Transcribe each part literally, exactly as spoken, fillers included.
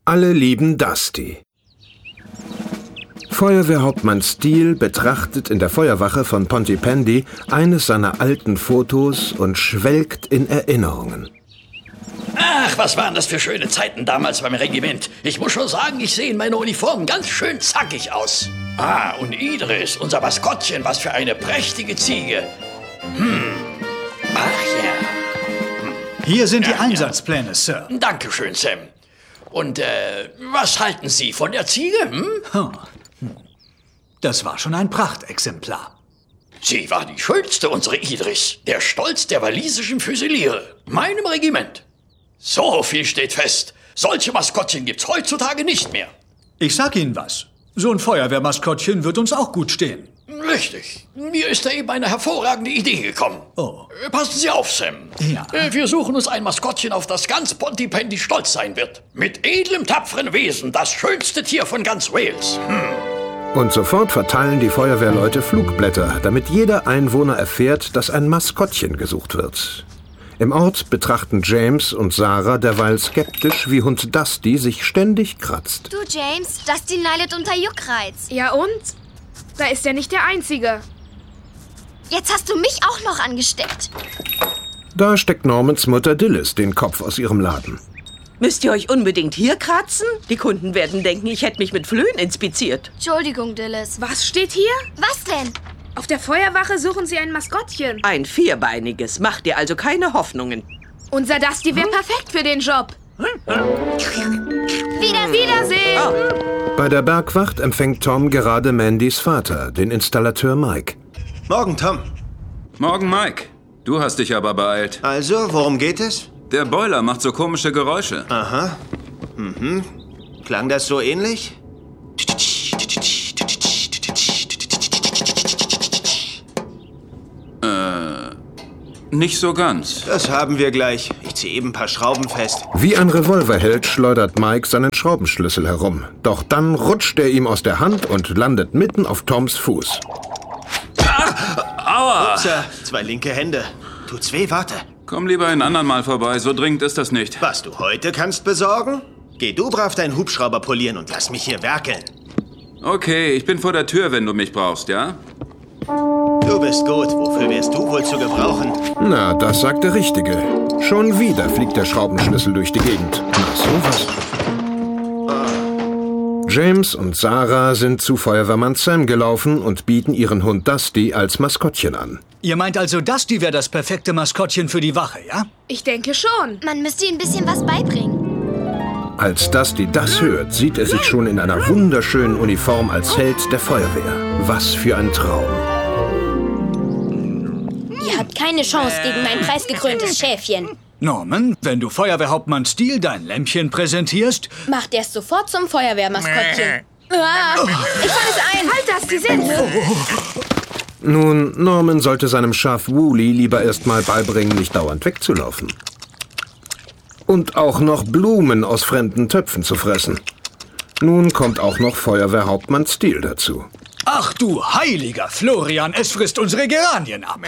Alle lieben Dusty. Feuerwehrhauptmann Steele betrachtet in der Feuerwache von Pontypandy eines seiner alten Fotos und schwelgt in Erinnerungen. Ach, was waren das für schöne Zeiten damals beim Regiment. Ich muss schon sagen, ich sehe in meiner Uniform ganz schön zackig aus. Ah, und Idris, unser Maskottchen, was für eine prächtige Ziege. Hm, ach ja. Hm. Hier sind ja, die Einsatzpläne, ja. Sir. Dankeschön, Sam. Und, äh, was halten Sie von der Ziege, hm? Hm. Das war schon ein Prachtexemplar. Sie war die schönste, unsere Idris. Der Stolz der walisischen Füsiliere. Meinem Regiment. So viel steht fest. Solche Maskottchen gibt's heutzutage nicht mehr. Ich sag Ihnen was. So ein Feuerwehrmaskottchen wird uns auch gut stehen. Richtig. Mir ist da eben eine hervorragende Idee gekommen. Oh. Passen Sie auf, Sam. Ja. Wir suchen uns ein Maskottchen, auf das ganz Pontypandy stolz sein wird. Mit edlem, tapferen Wesen. Das schönste Tier von ganz Wales. Hm. Und sofort verteilen die Feuerwehrleute Flugblätter, damit jeder Einwohner erfährt, dass ein Maskottchen gesucht wird. Im Ort betrachten James und Sarah derweil skeptisch, wie Hund Dusty sich ständig kratzt. Du, James, Dusty leidet unter Juckreiz. Ja und? Da ist er nicht der Einzige. Jetzt hast du mich auch noch angesteckt. Da steckt Normans Mutter Dilys den Kopf aus ihrem Laden. Müsst ihr euch unbedingt hier kratzen? Die Kunden werden denken, ich hätte mich mit Flöhen inspiziert. Entschuldigung, Dilys. Was steht hier? Was denn? Auf der Feuerwache suchen sie ein Maskottchen. Ein vierbeiniges. Macht dir also keine Hoffnungen. Unser Dusty wäre perfekt für den Job. Wieder, Wiedersehen. Oh. Bei der Bergwacht empfängt Tom gerade Mandys Vater, den Installateur Mike. Morgen, Tom. Morgen, Mike. Du hast dich aber beeilt. Also, worum geht es? Der Boiler macht so komische Geräusche. Aha. Mhm. Klang das so ähnlich? Äh, nicht so ganz. Das haben wir gleich. Ich ziehe eben ein paar Schrauben fest. Wie ein Revolverheld schleudert Mike seinen Schraubenschlüssel herum. Doch dann rutscht er ihm aus der Hand und landet mitten auf Toms Fuß. Ah, aua! Sir, zwei linke Hände. Tut's weh, warte. Komm lieber ein andern Mal vorbei, so dringend ist das nicht. Was du heute kannst besorgen? Geh du brav deinen Hubschrauber polieren und lass mich hier werkeln. Okay, ich bin vor der Tür, wenn du mich brauchst, ja? Du bist gut. Wofür wärst du wohl zu gebrauchen? Na, das sagt der Richtige. Schon wieder fliegt der Schraubenschlüssel durch die Gegend. Na, sowas. James und Sarah sind zu Feuerwehrmann Sam gelaufen und bieten ihren Hund Dusty als Maskottchen an. Ihr meint also, Dusty wäre das perfekte Maskottchen für die Wache, ja? Ich denke schon. Man müsste ihm ein bisschen was beibringen. Als Dusty das hört, sieht er sich schon in einer wunderschönen Uniform als Held der Feuerwehr. Was für ein Traum. Ihr habt keine Chance gegen mein preisgekröntes Schäfchen. Norman, wenn du Feuerwehrhauptmann Steele dein Lämpchen präsentierst... Macht erst sofort zum Feuerwehrmaskottchen. Ah, ich fand es ein. Halt das, die sind. Nun, Norman sollte seinem Schaf Wooly lieber erst mal beibringen, nicht dauernd wegzulaufen. Und auch noch Blumen aus fremden Töpfen zu fressen. Nun kommt auch noch Feuerwehrhauptmann Steele dazu. Ach du heiliger Florian, es frisst unsere Geranien ab.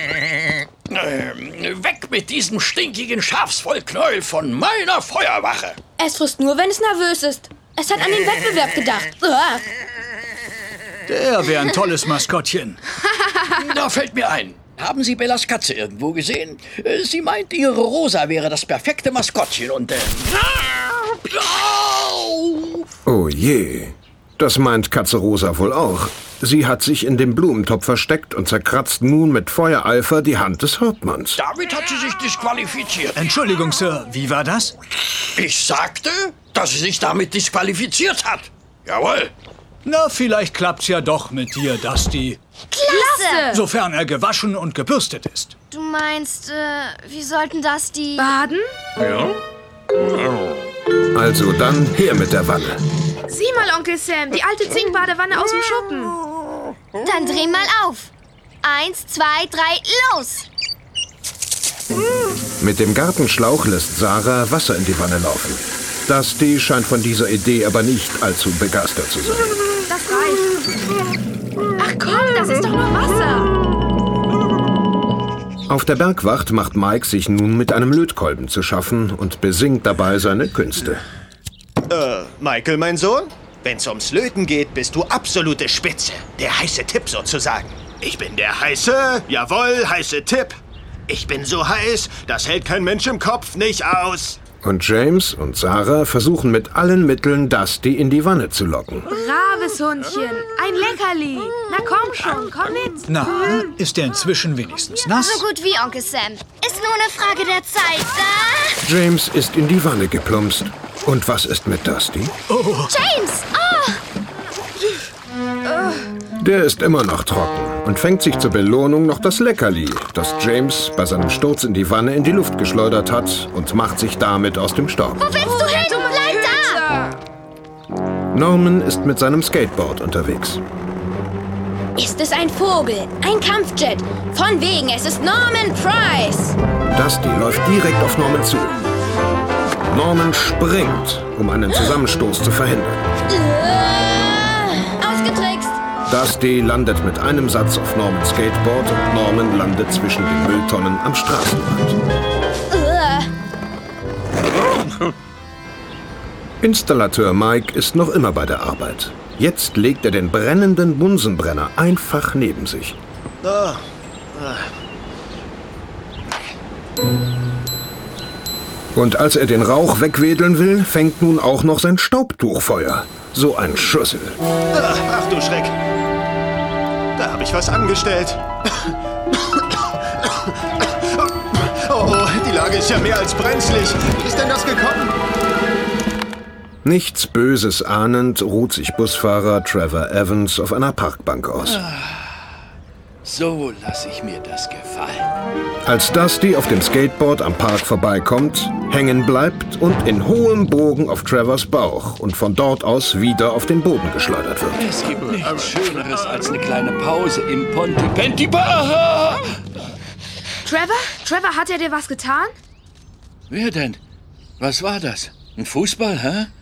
Ähm, weg mit diesem stinkigen Schafsvollknäuel von meiner Feuerwache. Es frisst nur, wenn es nervös ist. Es hat an den Wettbewerb gedacht. Ah. Der wäre ein tolles Maskottchen. Da fällt mir ein. Haben Sie Bellas Katze irgendwo gesehen? Sie meint, ihre Rosa wäre das perfekte Maskottchen und... Äh, oh je. Das meint Katze Rosa wohl auch. Sie hat sich in dem Blumentopf versteckt und zerkratzt nun mit Feuereifer die Hand des Hauptmanns. Damit hat sie sich disqualifiziert. Entschuldigung, Sir, wie war das? Ich sagte, dass sie sich damit disqualifiziert hat. Jawohl. Na, vielleicht klappt's ja doch mit dir, Dusty. Klasse! Sofern er gewaschen und gebürstet ist. Du meinst, äh, wir sollten Dusty... Baden? Ja? Also dann her mit der Wanne. Sieh mal, Onkel Sam, die alte Zinkbadewanne aus dem Schuppen. Dann dreh mal auf. Eins, zwei, drei, los! Mit dem Gartenschlauch lässt Sarah Wasser in die Wanne laufen. Dusty scheint von dieser Idee aber nicht allzu begeistert zu sein. Das reicht. Ach komm, das ist doch nur Wasser. Auf der Bergwacht macht Mike sich nun mit einem Lötkolben zu schaffen und besingt dabei seine Künste. Äh, Michael, mein Sohn? Wenn's ums Löten geht, bist du absolute Spitze. Der heiße Tipp sozusagen. Ich bin der heiße, jawohl, heiße Tipp. Ich bin so heiß, das hält kein Mensch im Kopf nicht aus. Und James und Sarah versuchen mit allen Mitteln, Dusty in die Wanne zu locken. Braves Hundchen, ein Leckerli. Na komm schon, komm mit. Na, ist der inzwischen wenigstens nass? So gut wie Onkel Sam. Ist nur eine Frage der Zeit. Ah. James ist in die Wanne geplumpst. Und was ist mit Dusty? James! Oh! Der ist immer noch trocken und fängt sich zur Belohnung noch das Leckerli, das James bei seinem Sturz in die Wanne in die Luft geschleudert hat und macht sich damit aus dem Staub. Wo willst du hin? Bleib da! Norman ist mit seinem Skateboard unterwegs. Ist es ein Vogel? Ein Kampfjet? Von wegen, es ist Norman Price. Dusty läuft direkt auf Norman zu. Norman springt, um einen Zusammenstoß zu verhindern. Äh, ausgetrickst. Dusty landet mit einem Satz auf Normans Skateboard und Norman landet zwischen den Mülltonnen am Straßenrand. Äh. Installateur Mike ist noch immer bei der Arbeit. Jetzt legt er den brennenden Bunsenbrenner einfach neben sich. Oh. Und als er den Rauch wegwedeln will, fängt nun auch noch sein Staubtuch Feuer. So ein Schüssel. Ach, ach du Schreck. Da habe ich was angestellt. Oh, oh, die Lage ist ja mehr als brenzlig. Wie ist denn das gekommen? Nichts Böses ahnend ruht sich Busfahrer Trevor Evans auf einer Parkbank aus. So lasse ich mir das gefallen. Als Dusty auf dem Skateboard am Park vorbeikommt, hängen bleibt und in hohem Bogen auf Trevors Bauch und von dort aus wieder auf den Boden geschleudert wird. Es gibt nichts Schöneres als eine kleine Pause im Ponte Penti Bar. Trevor? Trevor, hat er dir was getan? Wer denn? Was war das? Ein Fußball, hä?